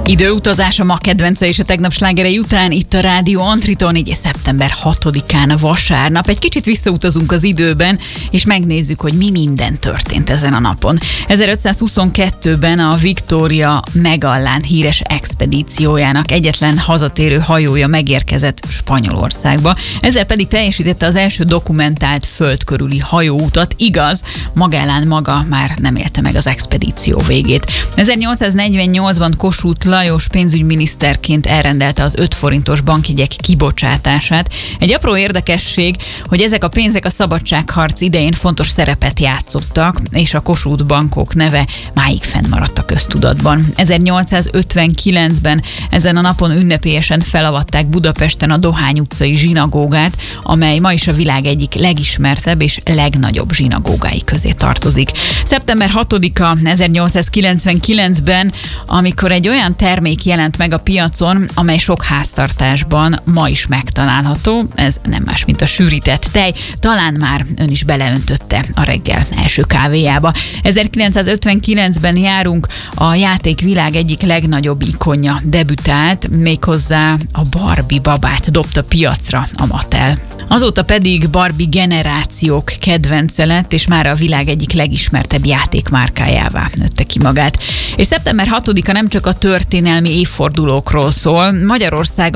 Időutazás a ma kedvence és a tegnap slágerei után itt a Rádió Antriton, így szeptember 6-án vasárnap. Egy kicsit visszautazunk az időben, és megnézzük, hogy mi minden történt ezen a napon. 1522-ben a Victoria Megallán híres expedíciójának egyetlen hazatérő hajója megérkezett Spanyolországba. Ezzel pedig teljesítette az első dokumentált földkörüli hajóutat. Igaz, Magellán maga már nem élte meg az expedíció végét. 1848-ban Kossuth Lajos pénzügyminiszterként elrendelte az 5 forintos bankjegyek kibocsátását. Egy apró érdekesség, hogy ezek a pénzek a szabadságharc idején fontos szerepet játszottak, és a Kossuth bankok neve máig fennmaradt a köztudatban. 1859-ben ezen a napon ünnepélyesen felavatták Budapesten a Dohány utcai zsinagógát, amely ma is a világ egyik legismertebb és legnagyobb zsinagógái közé tartozik. Szeptember 6-a 1899-ben, amikor egy olyan termék jelent meg a piacon, amely sok háztartásban ma is megtalálható. Ez nem más, mint a sűrített tej. Talán már ön is beleöntötte a reggel első kávéjába. 1959-ben járunk, a játékvilág egyik legnagyobb ikonja debütált, méghozzá a Barbie babát dobta piacra a Mattel. Azóta pedig Barbie generációk kedvence lett, és már a világ egyik legismertebb játékmárkájává nőtte ki magát. És szeptember 6-a nem csak a történelmi évfordulókról szól. Magyarország